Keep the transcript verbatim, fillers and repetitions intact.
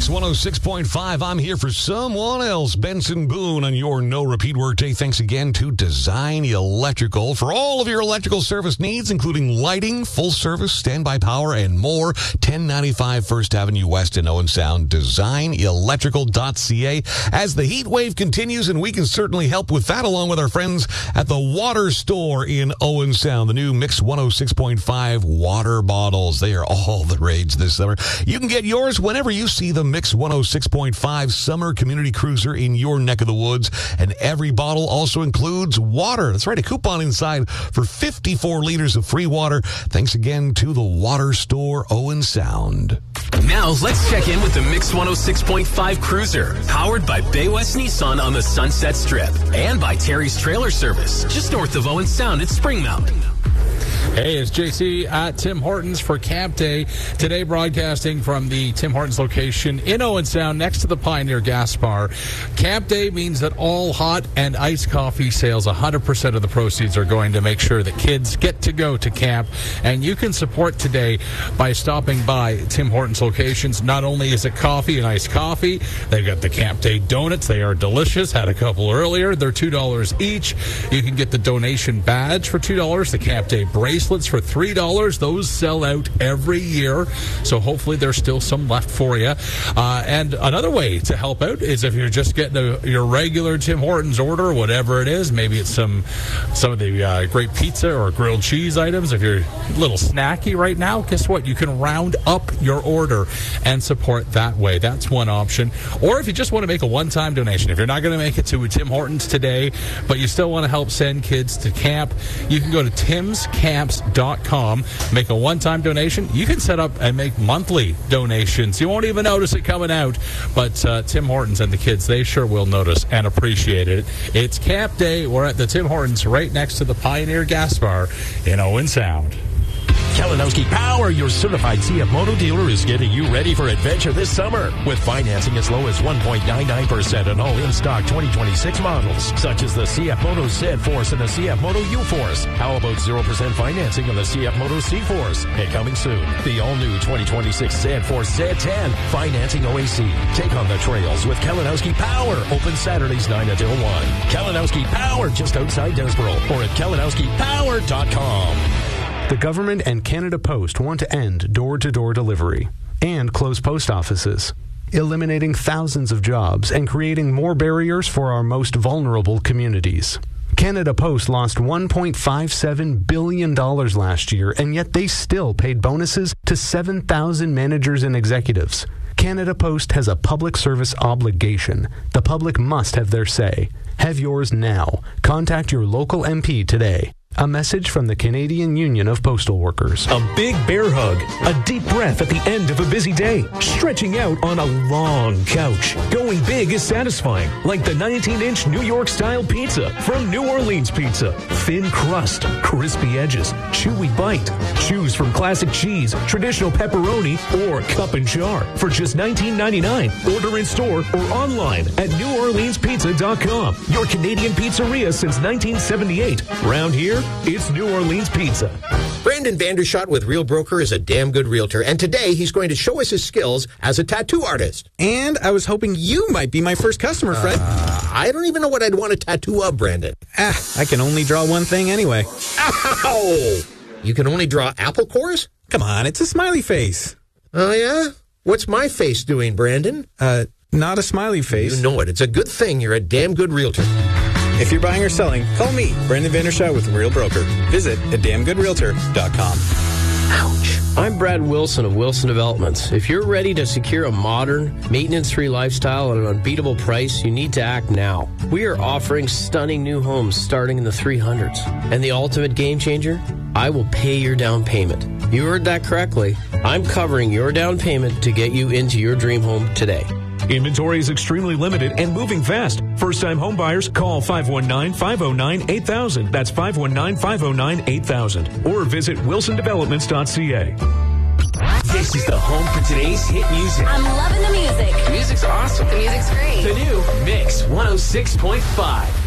Mix one oh six point five. I'm here for someone else. Benson Boone on your no repeat workday. Thanks again to Design Electrical for all of your electrical service needs, including lighting, full service, standby power, and more. ten ninety-five First Avenue West in Owen Sound. design electrical dot c a. As the heat wave continues, and we can certainly help with that along with our friends at the Water Store in Owen Sound. The new Mix one oh six point five water bottles. They are all the rage this summer. You can get yours whenever you see the Mix one oh six point five Summer Community Cruiser in your neck of the woods. And every bottle also includes water. That's right, a coupon inside for fifty-four liters of free water. Thanks again to the Water Store, Owen Sound. Now let's check in with the Mix one oh six point five Cruiser, powered by Bay West Nissan on the Sunset Strip and by Terry's Trailer Service, just north of Owen Sound at Springmount. Hey, it's J C at Tim Hortons for Camp Day. Today broadcasting from the Tim Hortons location in Owen Sound next to the Pioneer Gas Bar. Camp Day means that all hot and iced coffee sales, one hundred percent of the proceeds are going to make sure that kids get to go to camp. And you can support today by stopping by Tim Hortons locations. Not only is it coffee and iced coffee, they've got the Camp Day donuts. They are delicious. Had a couple earlier. They're two dollars each. You can get the donation badge for two dollars, the Camp Day bracelets for three dollars. Those sell out every year, so hopefully there's still some left for you. Uh, and another way to help out is if you're just getting a, your regular Tim Hortons order, whatever it is, maybe it's some some of the uh, great pizza or grilled cheese items. If you're a little snacky right now, guess what? You can round up your order and support that way. That's one option. Or if you just want to make a one-time donation, if you're not going to make it to a Tim Hortons today, but you still want to help send kids to camp, you can go to tims camps dot com, make a one-time donation. You can set up and make monthly donations. You won't even notice it coming out, but uh, Tim Hortons and the kids, they sure will notice and appreciate it. It's Camp Day. We're at the Tim Hortons right next to the Pioneer Gas Bar in Owen Sound. Kalinowski Power, your certified C F Moto dealer, is getting you ready for adventure this summer with financing as low as one point nine nine percent on all in-stock twenty twenty-six models, such as the C F Moto Z-Force and the C F Moto U-Force. How about zero percent financing on the C F Moto C-Force? And coming soon, the all-new twenty twenty-six Z-Force Z ten, financing O A C. Take on the trails with Kalinowski Power, open Saturdays nine until one. Kalinowski Power, just outside Desboro, or at kalinowski power dot com. The government and Canada Post want to end door-to-door delivery and close post offices, eliminating thousands of jobs and creating more barriers for our most vulnerable communities. Canada Post lost one point five seven billion dollars last year, and yet they still paid bonuses to seven thousand managers and executives. Canada Post has a public service obligation. The public must have their say. Have yours now. Contact your local M P today. A message from the Canadian Union of Postal Workers. A big bear hug, a deep breath at the end of a busy day, stretching out on a long couch. Going big is satisfying, like the nineteen-inch New York-style pizza from New Orleans Pizza. Thin crust, crispy edges, chewy bite. Choose from classic cheese, traditional pepperoni, or cup and jar for just nineteen ninety-nine. Order in store or online at new orleans pizza dot com. Your Canadian pizzeria since nineteen seventy-eight. Round here, it's New Orleans Pizza. Brandon Vandershot with Real Broker is a damn good realtor, and today he's going to show us his skills as a tattoo artist. And I was hoping you might be my first customer, Fred. Uh, I don't even know what I'd want a tattoo of, Brandon. Ah, I can only draw one thing anyway. Ow! You can only draw apple cores? Come on, it's a smiley face. Oh, yeah? What's my face doing, Brandon? Uh, not a smiley face. You know it. It's a good thing you're a damn good realtor. If you're buying or selling, call me, Brandon Vandershot with Real Broker. Visit at damn good realtor dot com. Ouch. I'm Brad Wilson of Wilson Developments. If you're ready to secure a modern, maintenance-free lifestyle at an unbeatable price, you need to act now. We are offering stunning new homes starting in the three hundreds. And the ultimate game changer? I will pay your down payment. You heard that correctly. I'm covering your down payment to get you into your dream home today. Inventory is extremely limited and moving fast. First-time home buyers, call five one nine, five oh nine, eight thousand. That's five one nine, five oh nine, eight thousand. Or visit wilson developments dot c a. This is the home for today's hit music. I'm loving the music. The music's awesome. The music's great. The new Mix one oh six point five.